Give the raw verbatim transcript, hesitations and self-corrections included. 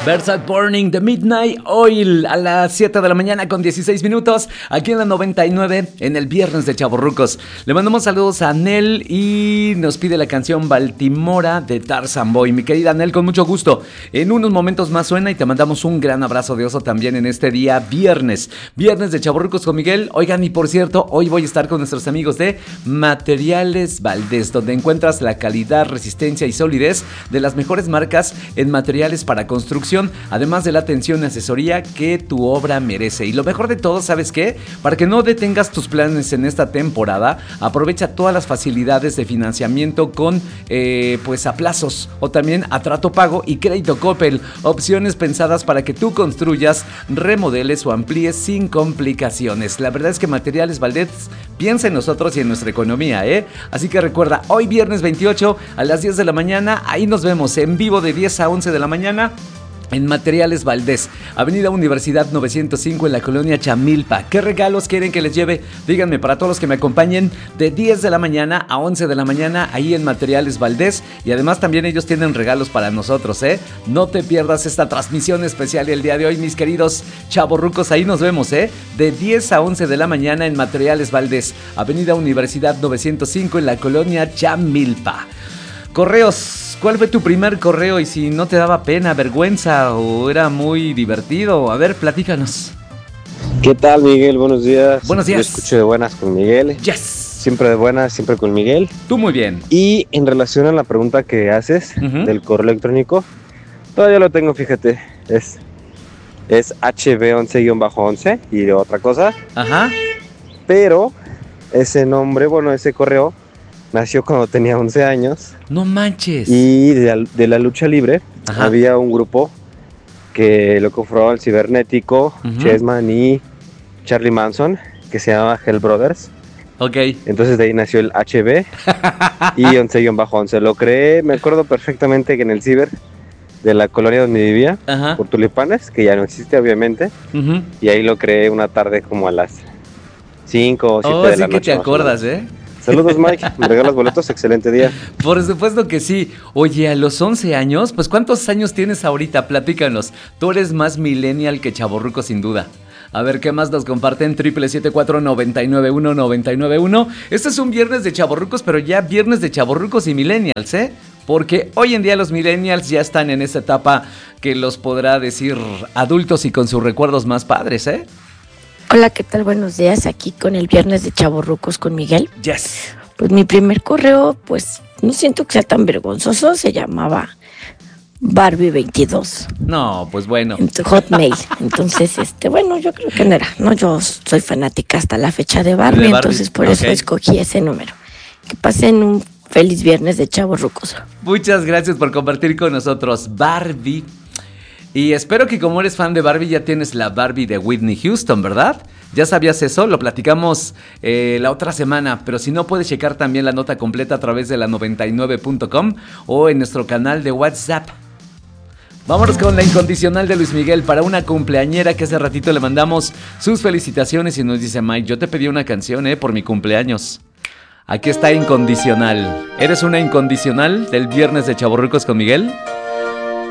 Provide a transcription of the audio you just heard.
Versace Burning The Midnight Oil a las siete de la mañana con dieciséis minutos, aquí en la noventa y nueve, en el viernes de Chavorrucos. Le mandamos saludos a Anel y nos pide la canción Baltimora de Tarzan Boy. Mi querida Anel, con mucho gusto. En unos momentos más suena y te mandamos un gran abrazo de oso también en este día viernes. Viernes de Chavorrucos con Miguel. Oigan, y por cierto, hoy voy a estar con nuestros amigos de Materiales Valdés, donde encuentras la calidad, resistencia y solidez de las mejores marcas en materiales para construcción, además de la atención y asesoría que tu obra merece. Y lo mejor de todo, ¿sabes qué? Para que no detengas tus planes en esta temporada, aprovecha todas las facilidades de financiamiento con eh, pues a plazos o también a trato pago y crédito Coppel. Opciones pensadas para que tú construyas, remodeles o amplíes sin complicaciones. La verdad es que Materiales Valdés piensa en nosotros y en nuestra economía, ¿eh? Así que recuerda, hoy viernes veintiocho a las diez de la mañana, ahí nos vemos en vivo de diez a once de la mañana. En Materiales Valdés, Avenida Universidad novecientos cinco en la colonia Chamilpa. ¿Qué regalos quieren que les lleve? Díganme, para todos los que me acompañen de diez de la mañana a once de la mañana ahí en Materiales Valdés. Y además también ellos tienen regalos para nosotros, ¿eh? No te pierdas esta transmisión especial el día de hoy, mis queridos chavorrucos. Ahí nos vemos, ¿eh? De diez a once de la mañana en Materiales Valdés, Avenida Universidad novecientos cinco en la colonia Chamilpa. Correos, ¿cuál fue tu primer correo? Y si no te daba pena, vergüenza o era muy divertido, a ver, platícanos. ¿Qué tal, Miguel? Buenos días. Buenos días. Yo escucho de buenas con Miguel. Yes. Siempre de buenas, siempre con Miguel. Tú muy bien. Y en relación a la pregunta que haces uh-huh. del correo electrónico, todavía lo tengo, fíjate. Es, es H B once guión once y otra cosa. Ajá. Pero ese nombre, bueno, ese correo nació cuando tenía once años. No manches. Y de la, de la lucha libre, ajá, había un grupo que lo conformaba el Cibernético, uh-huh. Chessman y Charlie Manson, que se llamaba Hell Brothers. Ok. Entonces de ahí nació el H B y once guión once. Lo creé, me acuerdo perfectamente que en el ciber de la colonia donde vivía, ajá, por Tulipanes, que ya no existe obviamente, uh-huh. y ahí lo creé una tarde como a las cinco o siete oh, de sí la noche. Oh, sí que te acuerdas, ¿eh? Saludos, Mike, me regalas boletos, excelente día. Por supuesto que sí. Oye, a los once años, pues ¿cuántos años tienes ahorita? Platícanos. Tú eres más millennial que chavorruco sin duda. A ver, ¿qué más nos comparten? Triple siete cuatro noventa y nueve uno noventa y nueve uno. Este es un viernes de chavorrucos, pero ya viernes de chavorrucos y millennials, ¿eh? Porque hoy en día los millennials ya están en esa etapa que los podrá decir adultos y con sus recuerdos más padres, ¿eh? Hola, ¿qué tal? Buenos días, aquí con el viernes de Chavorrucos con Miguel. Yes. Pues mi primer correo, pues no siento que sea tan vergonzoso, se llamaba Barbie veintidós. No, pues bueno. En tu Hotmail. Entonces, este, bueno, yo creo que no era, no, yo soy fanática hasta la fecha de Barbie, de Barbie. Entonces por okay. eso escogí ese número. Que pasen un feliz viernes de Chavorrucos. Muchas gracias por compartir con nosotros, Barbie. Y espero que como eres fan de Barbie ya tienes la Barbie de Whitney Houston, ¿verdad? ¿Ya sabías eso? Lo platicamos eh, la otra semana, pero si no puedes checar también la nota completa a través de la noventa y nueve punto com o en nuestro canal de WhatsApp. Vámonos con la incondicional de Luis Miguel para una cumpleañera que hace ratito le mandamos sus felicitaciones y nos dice: Mike, yo te pedí una canción eh, por mi cumpleaños. Aquí está Incondicional. ¿Eres una incondicional del viernes de Chavorrucos con Miguel?